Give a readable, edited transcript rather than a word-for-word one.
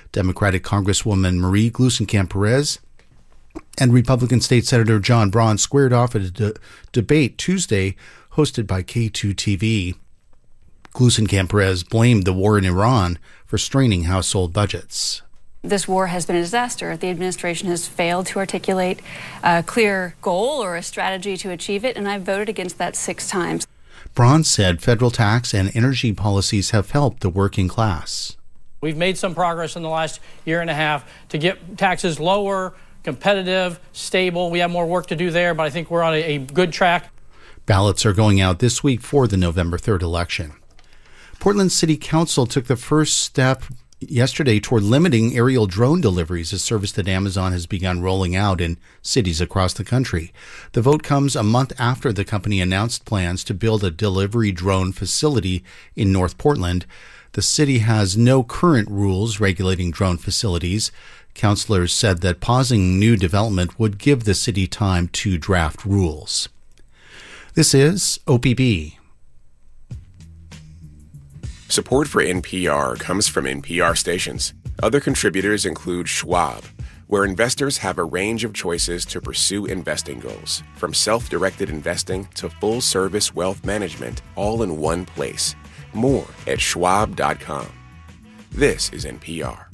Democratic Congresswoman Marie Gluesenkamp-Perez and Republican State Senator John Braun squared off at a debate Tuesday hosted by K2 TV. Gluesenkamp-Perez blamed the war in Iran for straining household budgets. This war has been a disaster. The administration has failed to articulate a clear goal or a strategy to achieve it, and I've voted against that 6 times. Braun said federal tax and energy policies have helped the working class. We've made some progress in the last year and a half to get taxes lower, competitive, stable. We have more work to do there, but I think we're on a good track. Ballots are going out this week for the November 3rd election. Portland City Council took the first step yesterday toward limiting aerial drone deliveries, a service that Amazon has begun rolling out in cities across the country. The vote comes a month after the company announced plans to build a delivery drone facility in North Portland. The city has no current rules regulating drone facilities. Councilors said that pausing new development would give the city time to draft rules. This is OPB. Support for NPR comes from NPR stations. Other contributors include Schwab, where investors have a range of choices to pursue investing goals, from self-directed investing to full-service wealth management, all in one place. More at schwab.com. This is NPR.